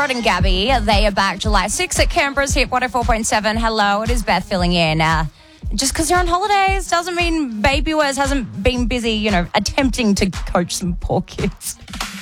Rod and Gabby, they are back July 6th at Canberra's Hit 104.7. Hello, it is Beth filling in. Just because you're on holidays doesn't mean Baby Wes hasn't been busy, attempting to coach some poor kids.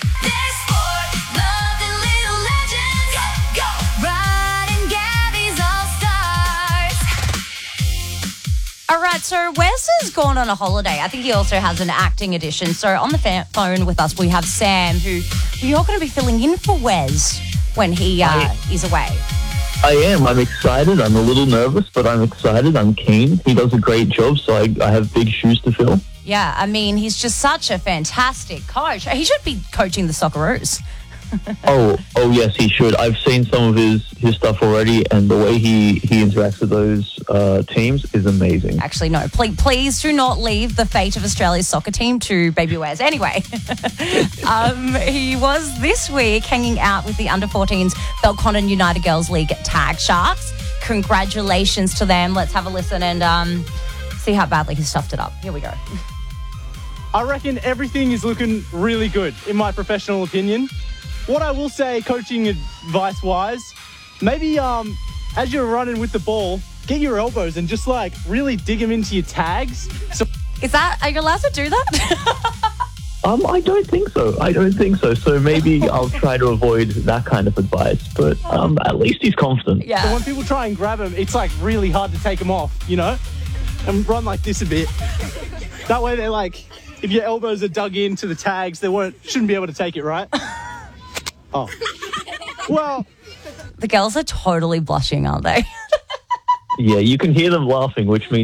All right, so Wes has gone on a holiday. I think he also has an acting edition. So on the phone with us, we have Sam, who you're going to be filling in for Wes when he is away. I am. I'm excited. I'm a little nervous, but I'm excited. I'm keen. He does a great job, so I have big shoes to fill. Yeah, I mean, he's just such a fantastic coach. He should be coaching the Socceroos. Oh, yes, he should. I've seen some of his stuff already, and the way he interacts with those teams is amazing. Actually, no. Please do not leave the fate of Australia's soccer team to Baby Wes. Anyway, he was this week hanging out with the under-14s Belconnen United Girls League Tag Sharks. Congratulations to them. Let's have a listen and see how badly he stuffed it up. Here we go. I reckon everything is looking really good, in my professional opinion. What I will say, coaching advice-wise, maybe as you're running with the ball, get your elbows and just really dig them into your tags. So, are you allowed to do that? I don't think so. So maybe I'll try to avoid that kind of advice. But at least he's confident. Yeah. So when people try and grab him, it's really hard to take them off, and run like this a bit. That way they're if your elbows are dug into the tags, they shouldn't be able to take it, right? Oh. Well, the girls are totally blushing, aren't they? Yeah, you can hear them laughing, which means